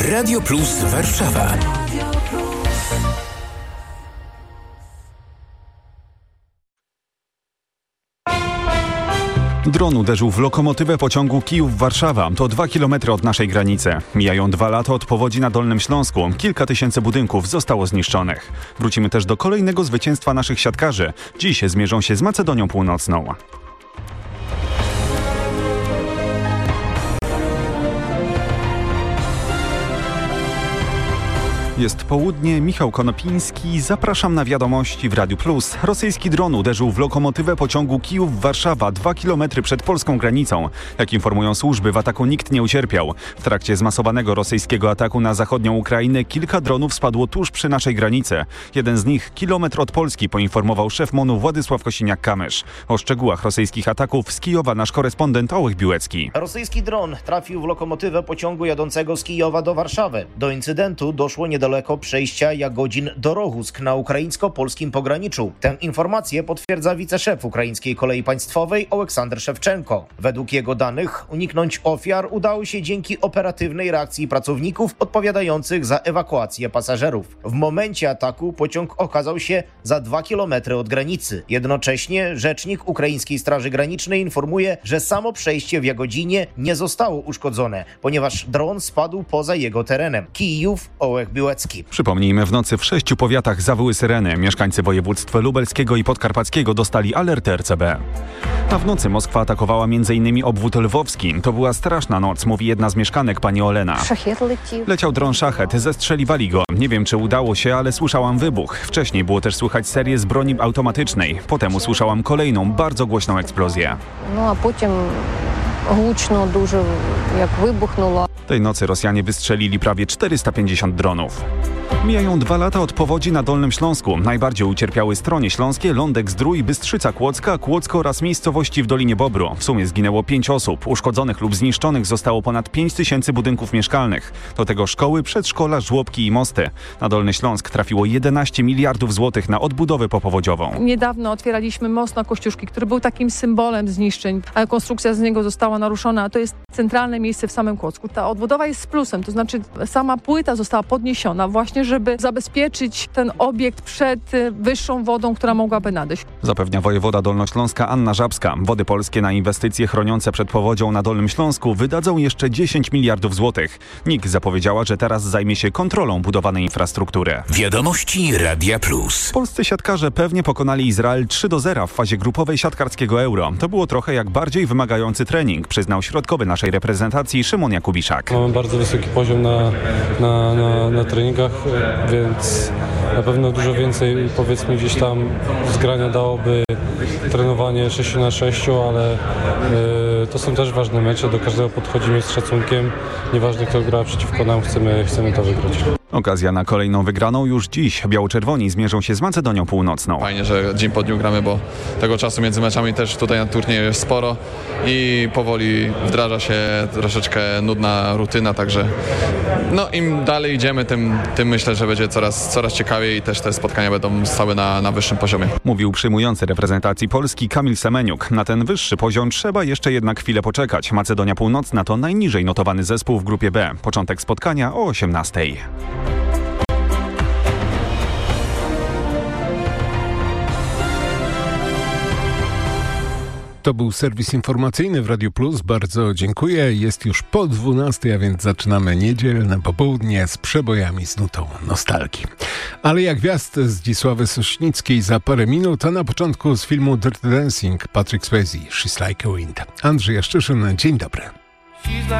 Radio Plus Warszawa. Dron uderzył w lokomotywę pociągu Kijów-Warszawa. To 2 km od naszej granicy. Mijają 2 lata od powodzi na Dolnym Śląsku. Kilka tysięcy budynków zostało zniszczonych. Wrócimy też do kolejnego zwycięstwa naszych siatkarzy. Dziś zmierzą się z Macedonią Północną. Jest południe, Michał Konopiński. Zapraszam na wiadomości w Radiu Plus. Rosyjski dron uderzył w lokomotywę pociągu Kijów-Warszawa 2 km przed polską granicą. Jak informują służby, w ataku nikt nie ucierpiał. W trakcie zmasowanego rosyjskiego ataku na zachodnią Ukrainę kilka dronów spadło tuż przy naszej granicy. Jeden z nich kilometr od Polski, poinformował szef MON-u Władysław Kosiniak-Kamysz. O szczegółach rosyjskich ataków z Kijowa nasz korespondent Ołech Biłecki. Rosyjski dron trafił w lokomotywę pociągu jadącego z Kijowa do Warszawy. Do incydentu doszło niedaleko przejścia Jagodzin do Rohusk na ukraińsko-polskim pograniczu. Tę informację potwierdza wiceszef Ukraińskiej Kolei Państwowej Oleksandr Szewczenko. Według jego danych uniknąć ofiar udało się dzięki operatywnej reakcji pracowników odpowiadających za ewakuację pasażerów. W momencie ataku pociąg okazał się za 2 km od granicy. Jednocześnie rzecznik Ukraińskiej Straży Granicznej informuje, że samo przejście w Jagodzinie nie zostało uszkodzone, ponieważ dron spadł poza jego terenem. Kijów, Ołech Biłecki. Przypomnijmy, w nocy w 6 powiatach zawyły syreny. Mieszkańcy województw lubelskiego i podkarpackiego dostali alert RCB. A w nocy Moskwa atakowała m.in. obwód lwowski. To była straszna noc, mówi jedna z mieszkanek, pani Olena. Leciał dron szachet, zestrzeliwali go. Nie wiem, czy udało się, ale słyszałam wybuch. Wcześniej było też słychać serię z broni automatycznej. Potem usłyszałam kolejną, bardzo głośną eksplozję. No a potem głośno dużo, jak wybuchнуло. Tej nocy Rosjanie wystrzelili prawie 450 dronów. Mijają 2 lata od powodzi na Dolnym Śląsku. Najbardziej ucierpiały Stronie Śląskie, Lądek-Zdrój, Bystrzyca Kłodzka, Kłodzko oraz miejscowości w Dolinie Bobru. W sumie zginęło 5 osób. Uszkodzonych lub zniszczonych zostało ponad 5 tysięcy budynków mieszkalnych. Do tego szkoły, przedszkola, żłobki i mosty. Na Dolny Śląsk trafiło 11 miliardów złotych na odbudowę popowodziową. Niedawno otwieraliśmy most na Kościuszki, który był takim symbolem zniszczeń, a konstrukcja z niego została naruszona. To jest centralne miejsce w samym Kłodzku. Ta odbudowa jest z plusem, to znaczy sama płyta została podniesiona właśnie, żeby zabezpieczyć ten obiekt przed wyższą wodą, która mogłaby nadejść. Zapewnia wojewoda dolnośląska Anna Żabska. Wody Polskie na inwestycje chroniące przed powodzią na Dolnym Śląsku wydadzą jeszcze 10 miliardów złotych. NIK zapowiedziała, że teraz zajmie się kontrolą budowanej infrastruktury. Wiadomości Radia Plus. Polscy siatkarze pewnie pokonali Izrael 3-0 w fazie grupowej siatkarskiego Euro. To było trochę jak bardziej wymagający trening, przyznał środkowy naszej reprezentacji Szymon Jakubiszak. Mamy bardzo wysoki poziom na treningach, więc na pewno dużo więcej, powiedzmy, gdzieś tam zgrania dałoby trenowanie 6-6, ale to są też ważne mecze, do każdego podchodzimy z szacunkiem, nieważne kto gra przeciwko nam, chcemy to wygrać. Okazja na kolejną wygraną już dziś. Biało-czerwoni zmierzą się z Macedonią Północną. Fajnie, że dzień po dniu gramy, bo tego czasu między meczami też tutaj na turnieju jest sporo i powoli wdraża się troszeczkę nudna rutyna, także no im dalej idziemy, tym myślę, że będzie coraz ciekawiej i też te spotkania będą stały na wyższym poziomie. Mówił przyjmujący reprezentacji Polski Kamil Semeniuk. Na ten wyższy poziom trzeba jeszcze jednak chwilę poczekać. Macedonia Północna to najniżej notowany zespół w grupie B. Początek spotkania o 18:00. To był serwis informacyjny w Radiu Plus. Bardzo dziękuję. Jest już po 12:00, a więc zaczynamy niedzielne popołudnie z przebojami z nutą nostalgii. Ale jak gwiazd Zdzisławy Sośnickiej za parę minut, a na początku z filmu Dirty Dancing Patrick Swayze, She's Like a Wind. Andrzej Jaszczyszyn, dzień dobry.